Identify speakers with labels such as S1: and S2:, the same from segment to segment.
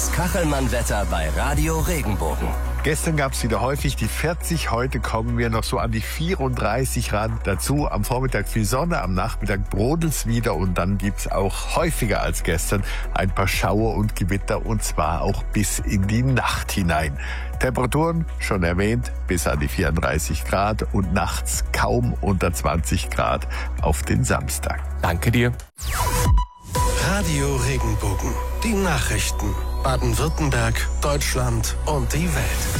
S1: Das Kachelmann-Wetter bei Radio Regenbogen.
S2: Gestern gab es wieder häufig die 40, heute kommen wir noch so an die 34 ran. Dazu am Vormittag viel Sonne, am Nachmittag brodelt's wieder und dann gibt's auch häufiger als gestern ein paar Schauer und Gewitter und zwar auch bis in die Nacht hinein. Temperaturen, schon erwähnt, bis an die 34 Grad und nachts kaum unter 20 Grad auf den Samstag.
S3: Danke dir.
S4: Radio Regenbogen. Die Nachrichten. Baden-Württemberg, Deutschland und die Welt.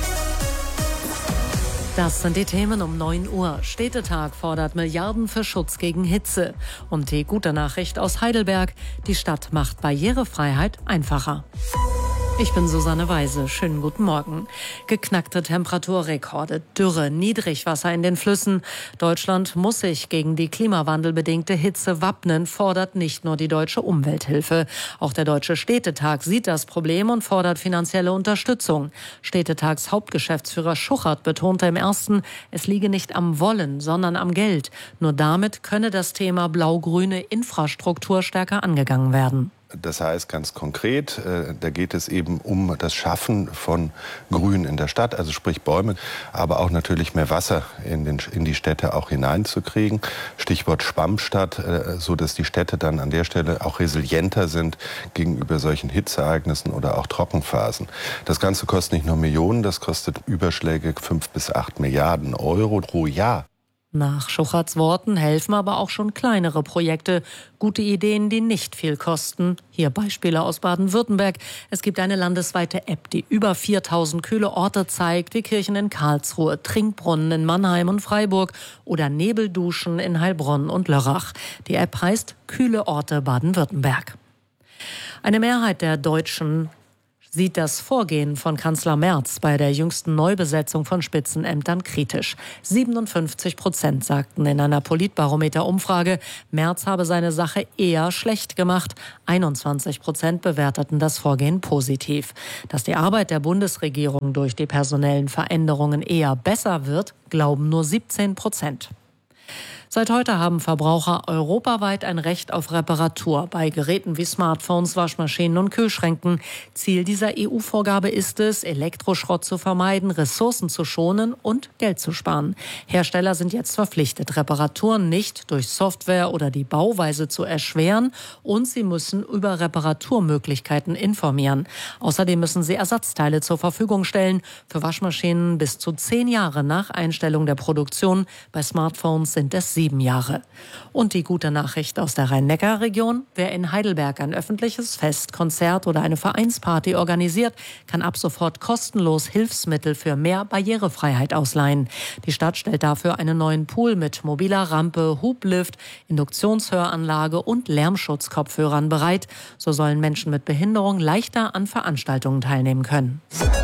S5: Das sind die Themen um 9 Uhr. Städtetag fordert Milliarden für Schutz gegen Hitze. Und die gute Nachricht aus Heidelberg. Die Stadt macht Barrierefreiheit einfacher. Ich bin Susanne Weise. Schönen guten Morgen. Geknackte Temperaturrekorde, Dürre, Niedrigwasser in den Flüssen. Deutschland muss sich gegen die klimawandelbedingte Hitze wappnen, fordert nicht nur die Deutsche Umwelthilfe. Auch der Deutsche Städtetag sieht das Problem und fordert finanzielle Unterstützung. Städtetags Hauptgeschäftsführer Schuchert betonte im ersten, es liege nicht am Wollen, sondern am Geld. Nur damit könne das Thema blau-grüne Infrastruktur stärker angegangen werden.
S6: Das heißt ganz konkret, da geht es eben um das Schaffen von Grün in der Stadt, also sprich Bäume, aber auch natürlich mehr Wasser in die Städte auch hineinzukriegen. Stichwort Schwammstadt, so dass die Städte dann an der Stelle auch resilienter sind gegenüber solchen Hitzeereignissen oder auch Trockenphasen. Das Ganze kostet nicht nur Millionen, das kostet Überschläge 5 bis 8 Milliarden Euro pro Jahr.
S5: Nach Schucherts Worten helfen aber auch schon kleinere Projekte, gute Ideen, die nicht viel kosten. Hier Beispiele aus Baden-Württemberg. Es gibt eine landesweite App, die über 4000 kühle Orte zeigt, wie Kirchen in Karlsruhe, Trinkbrunnen in Mannheim und Freiburg oder Nebelduschen in Heilbronn und Lörrach. Die App heißt Kühle Orte Baden-Württemberg. Eine Mehrheit der Deutschen sieht das Vorgehen von Kanzler Merz bei der jüngsten Neubesetzung von Spitzenämtern kritisch. 57% sagten in einer Politbarometer-Umfrage, Merz habe seine Sache eher schlecht gemacht. 21% bewerteten das Vorgehen positiv. Dass die Arbeit der Bundesregierung durch die personellen Veränderungen eher besser wird, glauben nur 17%. Seit heute haben Verbraucher europaweit ein Recht auf Reparatur bei Geräten wie Smartphones, Waschmaschinen und Kühlschränken. Ziel dieser EU-Vorgabe ist es, Elektroschrott zu vermeiden, Ressourcen zu schonen und Geld zu sparen. Hersteller sind jetzt verpflichtet, Reparaturen nicht durch Software oder die Bauweise zu erschweren und sie müssen über Reparaturmöglichkeiten informieren. Außerdem müssen sie Ersatzteile zur Verfügung stellen, für Waschmaschinen bis zu 10 Jahre nach Einstellung der Produktion. Bei Smartphones sind es 7 Jahre. Und die gute Nachricht aus der Rhein-Neckar-Region: Wer in Heidelberg ein öffentliches Fest, Konzert oder eine Vereinsparty organisiert, kann ab sofort kostenlos Hilfsmittel für mehr Barrierefreiheit ausleihen. Die Stadt stellt dafür einen neuen Pool mit mobiler Rampe, Hublift, Induktionshöranlage und Lärmschutzkopfhörern bereit. So sollen Menschen mit Behinderung leichter an Veranstaltungen teilnehmen können.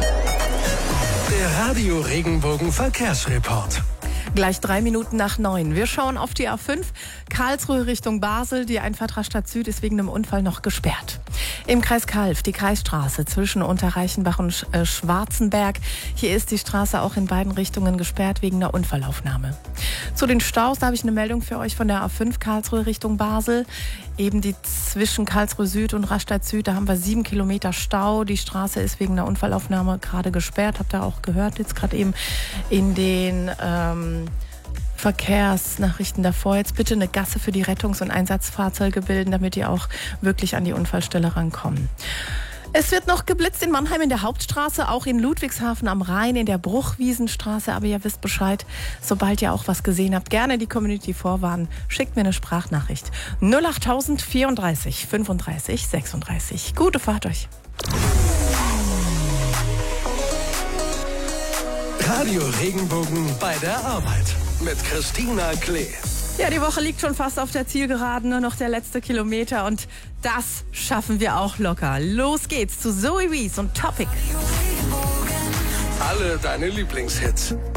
S4: Der Radio Regenbogen Verkehrsreport.
S7: Gleich 3 Minuten nach 9. Wir schauen auf die A5, Karlsruhe Richtung Basel. Die Einfahrt Rastatt Süd ist wegen einem Unfall noch gesperrt. Im Kreis Calw die Kreisstraße zwischen Unterreichenbach und Schwarzenberg. Hier ist die Straße auch in beiden Richtungen gesperrt wegen einer Unfallaufnahme. Zu den Staus, da habe ich eine Meldung für euch von der A5 Karlsruhe Richtung Basel. Eben die zwischen Karlsruhe Süd und Rastatt Süd, da haben wir 7 Kilometer Stau. Die Straße ist wegen einer Unfallaufnahme gerade gesperrt. Habt ihr auch gehört, jetzt gerade eben in den Verkehrsnachrichten davor. Jetzt bitte eine Gasse für die Rettungs- und Einsatzfahrzeuge bilden, damit die auch wirklich an die Unfallstelle rankommen. Es wird noch geblitzt in Mannheim in der Hauptstraße, auch in Ludwigshafen am Rhein, in der Bruchwiesenstraße. Aber ihr wisst Bescheid, sobald ihr auch was gesehen habt, gerne die Community vorwarnen. Schickt mir eine Sprachnachricht. 08000 34 35 36. Gute Fahrt euch.
S4: Radio Regenbogen bei der Arbeit mit Christina Klee.
S7: Ja, die Woche liegt schon fast auf der Zielgeraden, nur noch der letzte Kilometer und das schaffen wir auch locker. Los geht's zu Zoe Wees und Topic.
S4: Alle deine Lieblingshits.